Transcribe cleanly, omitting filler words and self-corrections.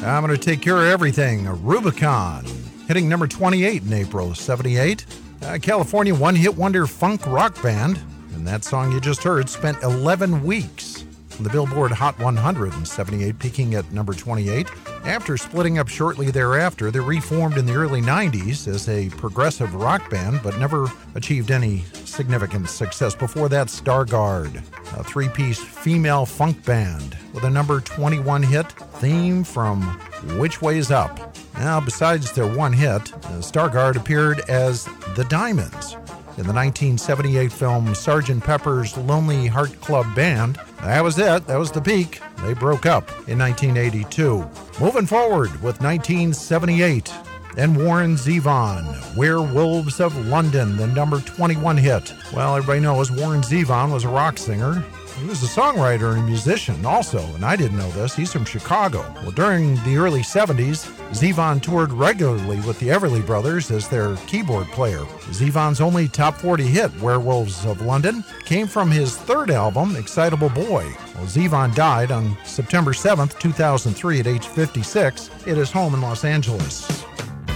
I'm going to take care of everything. Rubicon, hitting number 28 in April of 78. California one-hit wonder funk rock band. And that song you just heard spent 11 weeks on the Billboard Hot 100 in 78, peaking at number 28. After splitting up shortly thereafter, they reformed in the early 90s as a progressive rock band, but never achieved any significant success. Before that, Stargard, a three-piece female funk band with a number 21 hit, theme from Which Way's Up. Now, besides their one hit, Stargard appeared as The Diamonds in the 1978 film Sgt. Pepper's Lonely Heart Club Band. That was it. That was the peak. They broke up in 1982. Moving forward with 1978 and Warren Zevon, Werewolves of London, the number 21 hit. Well, everybody knows Warren Zevon was a rock singer. He was a songwriter and a musician also, and I didn't know this. He's from Chicago. Well, during the early 70s, Zevon toured regularly with the Everly Brothers as their keyboard player. Zevon's only top 40 hit, Werewolves of London, came from his third album, Excitable Boy. Well, Zevon died on September 7th, 2003 at age 56 at his home in Los Angeles.